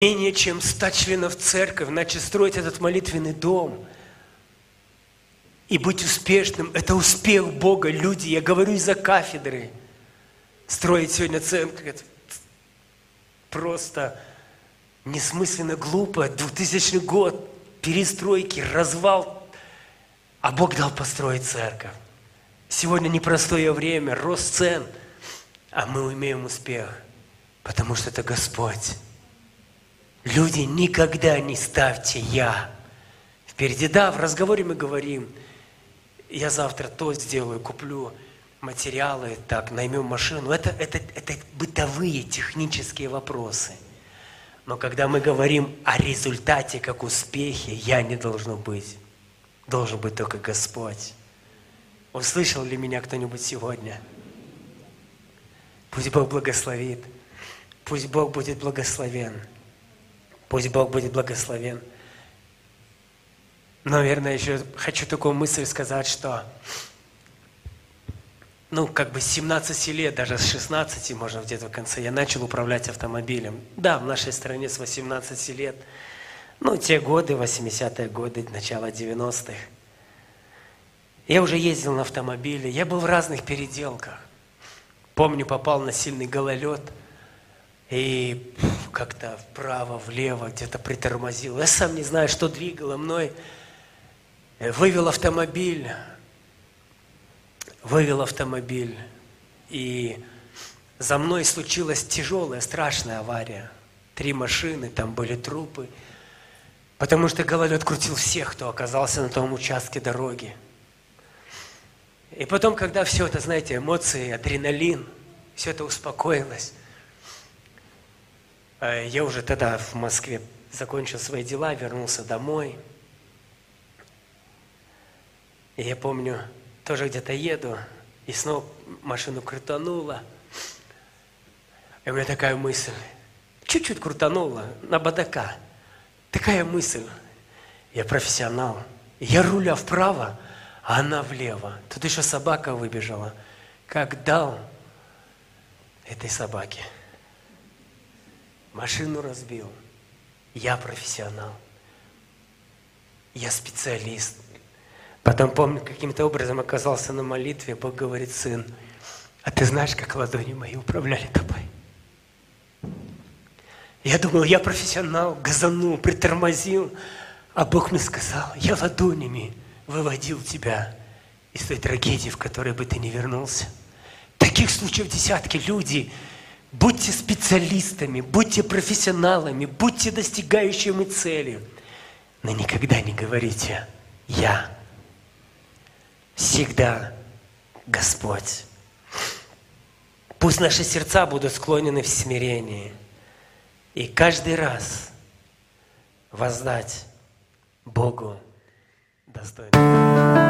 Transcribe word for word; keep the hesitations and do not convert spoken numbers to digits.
менее чем ста членов церкви, начать строить этот молитвенный дом и быть успешным. Это успех Бога, люди. Я говорю из-за кафедры. Строить сегодня церковь — это просто несмысленно глупо. двухтысячный год, перестройки, развал. А Бог дал построить церковь. Сегодня непростое время, рост цен, а мы имеем успех, потому что это Господь. Люди, никогда не ставьте «я». Впереди, да, в разговоре мы говорим: я завтра то сделаю, куплю материалы, так, наймем машину. Это, это, это бытовые технические вопросы. Но когда мы говорим о результате как успехе, «я» не должно быть. Должен быть только Господь. Услышал ли меня кто-нибудь сегодня? Пусть Бог благословит. Пусть Бог будет благословен. Пусть Бог будет благословен. Наверное, еще хочу такую мысль сказать, что, ну, как бы с семнадцати лет, даже с шестнадцати, можно где-то в конце, я начал управлять автомобилем. Да, в нашей стране с восемнадцати лет. Ну, те годы, восьмидесятые годы, начало девяностых. Я уже ездил на автомобиле, я был в разных переделках. Помню, попал на сильный гололед и как-то вправо, влево, где-то притормозил. Я сам не знаю, что двигало мной. Вывел автомобиль, вывел автомобиль, и за мной случилась тяжелая, страшная авария. Три машины, там были трупы, потому что гололед крутил всех, кто оказался на том участке дороги. И потом, когда все это, знаете, эмоции, адреналин, все это успокоилось, я уже тогда в Москве закончил свои дела, вернулся домой. И я помню, тоже где-то еду, и снова машину крутануло. И у меня такая мысль, чуть-чуть крутануло, на бодака. Такая мысль, я профессионал. Я руля вправо, а она влево. Тут еще собака выбежала. Как дал этой собаке. Машину разбил. Я профессионал. Я специалист. Потом, помню, каким-то образом оказался на молитве. Бог говорит: сын, а ты знаешь, как ладони мои управляли тобой? Я думал, я профессионал, газанул, притормозил. А Бог мне сказал: я ладонями выводил тебя из той трагедии, в которой бы ты не вернулся. Таких случаев десятки. Люди, будьте специалистами, будьте профессионалами, будьте достигающими цели. Но никогда не говорите «я». Всегда Господь. Пусть наши сердца будут склонены в смирении. И каждый раз воздать Богу достойно.